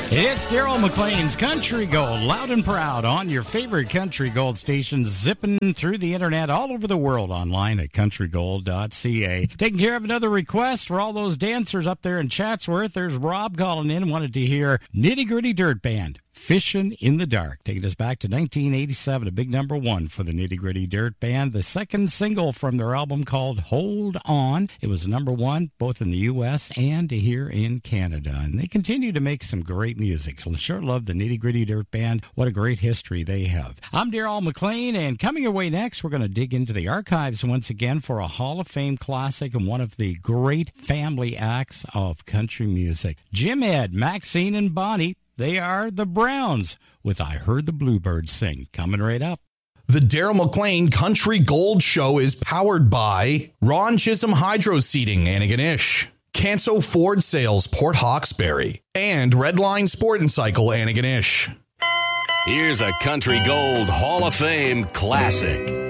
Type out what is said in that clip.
It's Daryl McLean's Country Gold, loud and proud on your favorite Country Gold station, zipping through the internet all over the world online at countrygold.ca. Taking care of another request for all those dancers up there in Chatsworth. There's Rob calling in, wanted to hear Nitty Gritty Dirt Band. Fishin' in the Dark, taking us back to 1987, a big number one for the Nitty Gritty Dirt Band. The second single from their album called Hold On. It was number one both in the U.S. and here in Canada. And they continue to make some great music. I sure love the Nitty Gritty Dirt Band. What a great history they have. I'm Daryl McLean, and coming your way next, we're going to dig into the archives once again for a Hall of Fame classic and one of the great family acts of country music. Jim Ed, Maxine, and Bonnie. They are the Browns with I Heard the Bluebirds Sing. Coming right up. The Daryl McLean Country Gold Show is powered by Ron Chisholm Hydro Seeding, Antigonish, Canso Ford Sales, Port Hawkesbury, and Redline Sport and Cycle, Antigonish. Here's a Country Gold Hall of Fame classic.